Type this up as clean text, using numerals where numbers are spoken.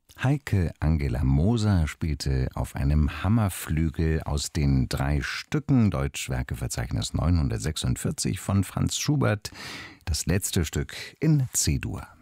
Heike Angela Moser spielte auf einem Hammerflügel aus den 3 Stücken Deutschwerkeverzeichnis 946 von Franz Schubert das letzte Stück in C-Dur.